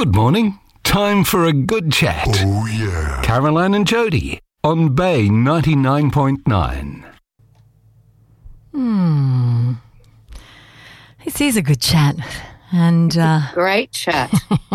Good morning. Time for a good chat. Oh, yeah. Caroline and Jody on Bay 99.9. This is a good chat, and Great chat.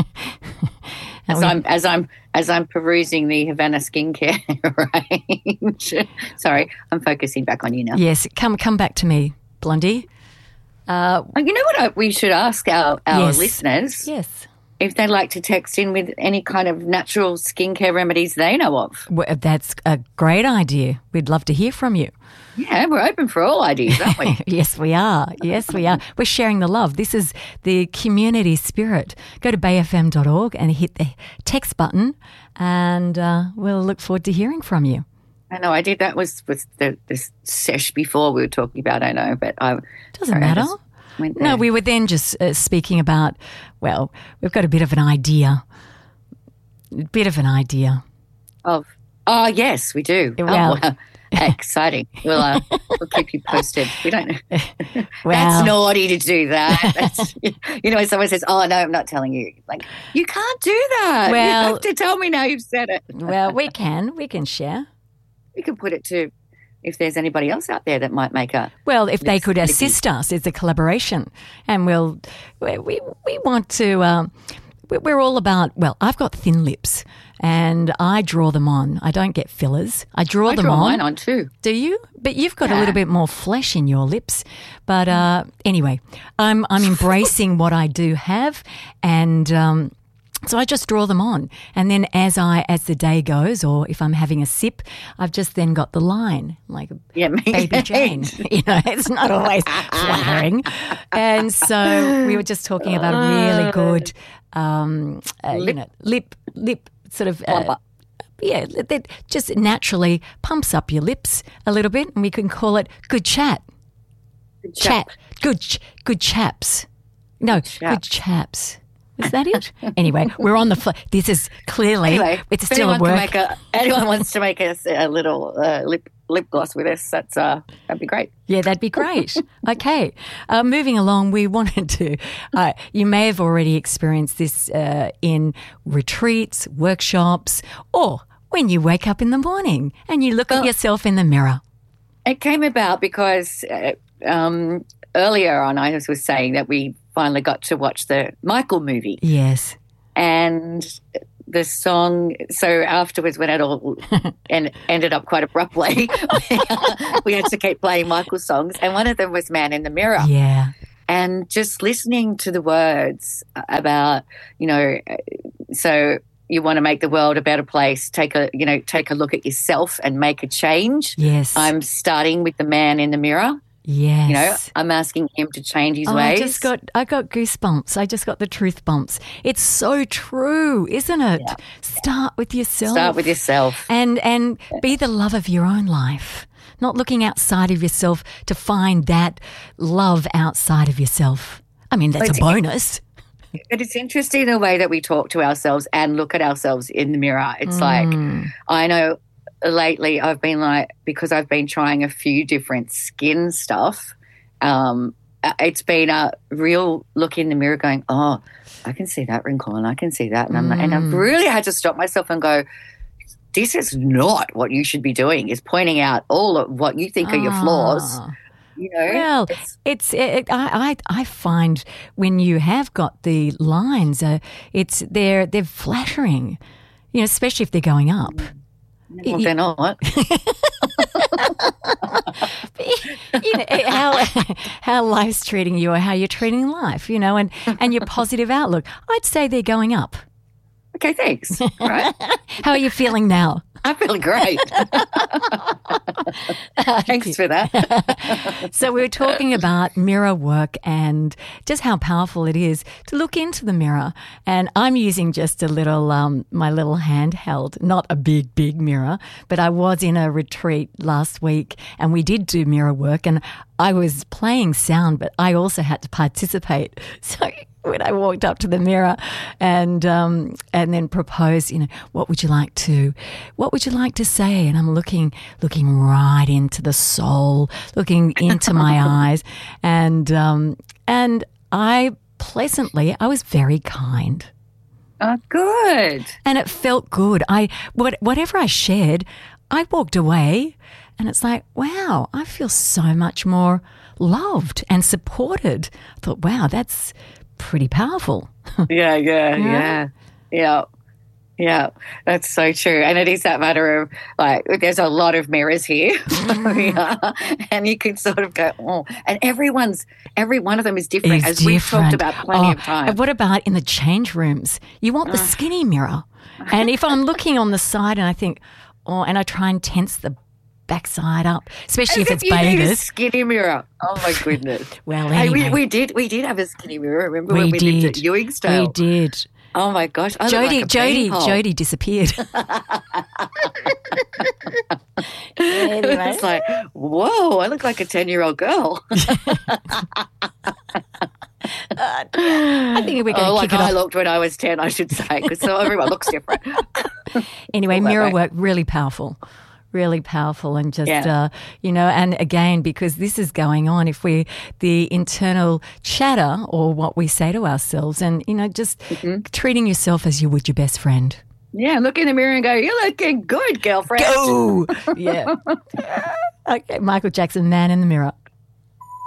As I'm perusing the Havana skincare range. Sorry, I'm focusing back on you now. yes, come back to me, Blondie. You know what we should ask our Yes. listeners? Yes, If they'd like to text in with any kind of natural skincare remedies they know of. well, that's a great idea. We'd love to hear from you. Yeah, we're open for all ideas, aren't we? Yes, we are. Yes, we are. We're sharing the love. This is the community spirit. Go to bayfm.org and hit the text button, and we'll look forward to hearing from you. I know I did that was the sesh before we were talking about, I know, but Doesn't matter. No, we were then just speaking about, well, we've got a bit of an idea. Oh, yes, we do. Well. Oh, wow. Exciting. We'll keep you posted. We don't know. Well. That's naughty to do that. That's, when someone says, oh, no, I'm not telling you. Like, you can't do that. Well. You have to tell me now you've said it. Well, we can share. We can put it to if there's anybody else out there that might make a... Well, if they could assist us, it's a collaboration. And we want to, we're all about, well, I've got thin lips and I draw them on. I don't get fillers. I draw them on. mine on too. Do you? But you've got a Yeah. little bit more flesh in your lips. But anyway, I'm embracing what I do have, and so I just draw them on. And then as the day goes, or if I'm having a sip, I've just then got the line like Baby Jane. It's not always flattering. And so we were just talking about a really good lip sort of that just naturally pumps up your lips a little bit, and we can call it good chat. Good chaps. No, good chaps. Is that it? Anyway, we're on the this is clearly it's if still a anyone work. Anyone wants to make us a little lip gloss with us, that'd be great. Yeah, that'd be great. Okay. Moving along, we wanted to, you may have already experienced this in retreats, workshops, or when you wake up in the morning and you look at yourself in the mirror. It came about because earlier on I was saying that we finally got to watch the Michael movie. Yes. And the song, so afterwards when it all ended up quite abruptly, we had to keep playing Michael's songs, and one of them was Man in the Mirror. Yeah. And just listening to the words about, so you want to make the world a better place, take a look at yourself and make a change. Yes. I'm starting with the man in the mirror. Yes. I'm asking him to change his ways. I got goosebumps. I just got the truth bumps. It's so true, isn't it? Yeah. Start with yourself. Start with yourself. And be the love of your own life. Not looking outside of yourself to find that love outside of yourself. I mean, that's a bonus. But it's interesting the way that we talk to ourselves and look at ourselves in the mirror. It's like, I know lately I've been like, because I've been trying a few different skin stuff, it's been a real look in the mirror going, oh, I can see that wrinkle and I can see that. And and I've really had to stop myself and go, this is not what you should be doing, is pointing out all of what you think are your flaws. Well, I find when you have got the lines, they're flattering, especially if they're going up. Well, they're not. How life's treating you, or how you're treating life, and your positive outlook. I'd say they're going up. Okay, thanks. All right. How are you feeling now? I'm feeling great. Thanks for that. So we were talking about mirror work and just how powerful it is to look into the mirror. And I'm using just a little, my little handheld, not a big mirror, but I was in a retreat last week and we did do mirror work, and I was playing sound, but I also had to participate. So when I walked up to the mirror and then proposed, what would you like to say? And I'm looking right into the soul, looking into my eyes, and I was very kind. Oh, good. And it felt good. Whatever I shared, I walked away and it's like, wow, I feel so much more loved and supported. I thought, wow, that's pretty powerful. Yeah. That's so true. And it is that matter of like, there's a lot of mirrors here. And you can sort of go, oh, and every one of them is different, as we've talked about plenty of times. And what about in the change rooms? You want the skinny mirror. And if I'm looking on the side and I think, and I try and tense the backside up, especially if it's you need a bathers. skinny mirror. Oh my goodness. Well, anyway. Hey, we did have a skinny mirror. Remember when we lived at Ewingstone? We did. Oh my gosh. Jody disappeared. Anyway. It's like, whoa, I look like a 10-year-old girl. I think we're going to like kick it off. I looked when I was 10, I should say, because so everyone looks different. Anyway, mirror work, really powerful. Really powerful and just, and again, because this is going on, the internal chatter or what we say to ourselves and, just treating yourself as you would your best friend. Yeah, look in the mirror and go, you're looking good, girlfriend. Go! Yeah. Okay, Michael Jackson, Man in the Mirror.